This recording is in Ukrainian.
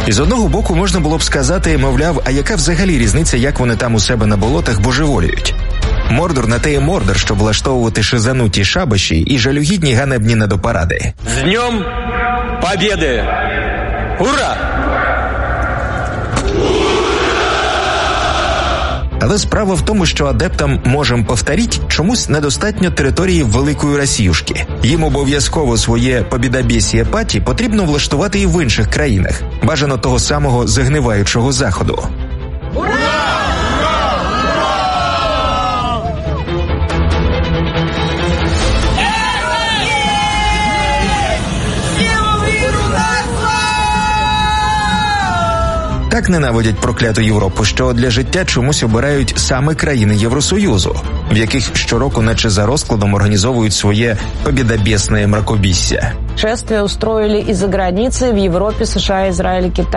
І з одного боку можна було б сказати, мовляв, а яка взагалі різниця, як вони там у себе на болотах божеволюють? Мордор на те і Мордор, щоб влаштовувати шизануті шабаші і жалюгідні ганебні недопаради. З Днем Побєди! Ура! Але справа в тому, що адептам «можем повторіть» чомусь недостатньо території Великої Росіюшки. Їм обов'язково своє побідобєсіє паті потрібно влаштувати і в інших країнах, бажано того самого загниваючого Заходу. Ура! Так ненавидять прокляту Європу, що для життя чомусь обирають саме країни Євросоюзу, в яких щороку наче за розкладом організовують своє побідобєсне мракобісся. Шествие устроили из-за границы в Европе, США, Израиле, Китае.